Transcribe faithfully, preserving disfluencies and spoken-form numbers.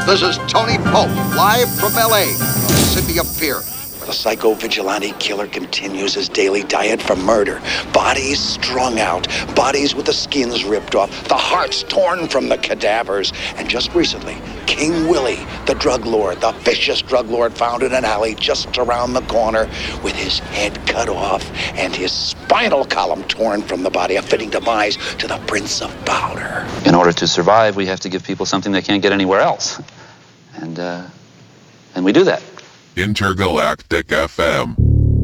This is Tony Pope, live from L A, City of Fear. The psycho-vigilante killer continues his daily diet for murder. Bodies strung out, bodies with the skins ripped off, the hearts torn from the cadavers. And just recently, King Willie, the drug lord, the vicious drug lord, found in an alley just around the corner with his head cut off and his spinal column torn from the body, a fitting demise to the Prince of Powder. In order to survive, we have to give people something they can't get anywhere else. And, uh, and we do that. Intergalactic F M.